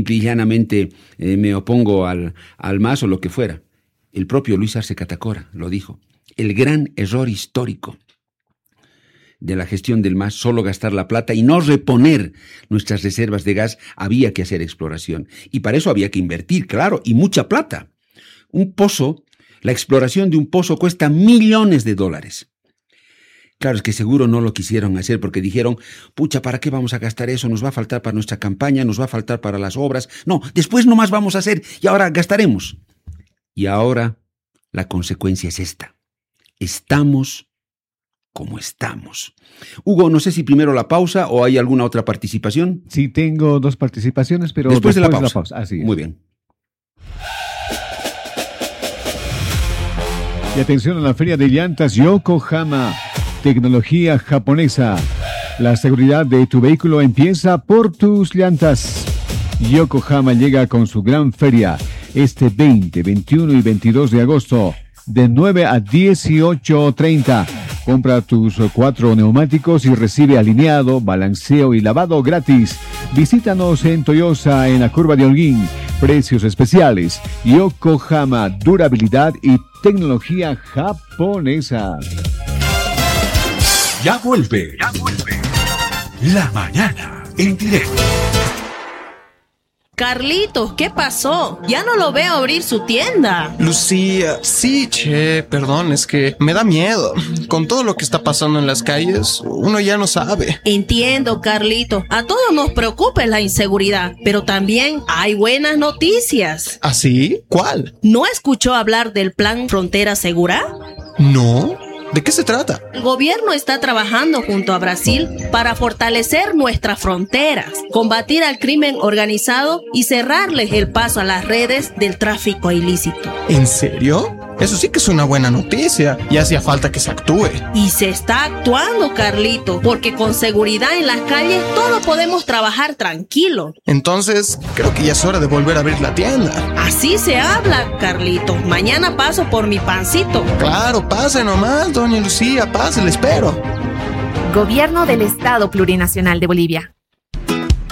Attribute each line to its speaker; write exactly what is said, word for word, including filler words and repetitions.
Speaker 1: simple y llanamente eh, me opongo al, al M A S o lo que fuera. El propio Luis Arce Catacora lo dijo. El gran error histórico de la gestión del M A S, solo gastar la plata y no reponer nuestras reservas de gas. Había que hacer exploración. Y para eso había que invertir, claro, y mucha plata. Un pozo, la exploración de un pozo cuesta millones de dólares. Claro, es que seguro no lo quisieron hacer porque dijeron, pucha, ¿para qué vamos a gastar eso? Nos va a faltar para nuestra campaña, nos va a faltar para las obras. No, después nomás vamos a hacer y ahora gastaremos. Y ahora la consecuencia es esta. Estamos como estamos. Hugo, no sé si primero la pausa o hay alguna otra participación.
Speaker 2: Sí, tengo dos participaciones, pero
Speaker 1: después,
Speaker 2: después
Speaker 1: de la pausa.
Speaker 2: De la pausa. Así es.
Speaker 1: Muy bien.
Speaker 2: Y atención a la feria de llantas Yokohama. Tecnología japonesa. La seguridad de tu vehículo empieza por tus llantas. Yokohama llega con su gran feria este veinte, veintiuno y veintidós de agosto de nueve a dieciocho treinta. Compra tus cuatro neumáticos y recibe alineado, balanceo y lavado gratis. Visítanos en Toyosa en la curva de Holguín. Precios especiales. Yokohama, durabilidad y tecnología japonesa.
Speaker 3: Ya vuelve, ya vuelve. La mañana en directo.
Speaker 4: Carlitos, ¿qué pasó? Ya no lo veo abrir su tienda.
Speaker 5: Lucía, sí, che, perdón, es que me da miedo. Con todo lo que está pasando en las calles, uno ya no sabe.
Speaker 4: Entiendo, Carlitos. A todos nos preocupa la inseguridad, pero también hay buenas noticias.
Speaker 5: ¿Ah, sí? ¿Cuál?
Speaker 4: ¿No escuchó hablar del Plan Frontera Segura?
Speaker 5: No. ¿De qué se trata?
Speaker 4: El gobierno está trabajando junto a Brasil para fortalecer nuestras fronteras, combatir al crimen organizado y cerrarles el paso a las redes del tráfico ilícito.
Speaker 5: ¿En serio? Eso sí que es una buena noticia y hacía falta que se actúe.
Speaker 4: Y se está actuando, Carlito, porque con seguridad en las calles todos podemos trabajar tranquilo.
Speaker 5: Entonces, creo que ya es hora de volver a abrir la tienda.
Speaker 4: Así se habla, Carlito. Mañana paso por mi pancito.
Speaker 5: Claro, pase nomás, doña Lucía, pase, le espero.
Speaker 6: Gobierno del Estado Plurinacional de Bolivia.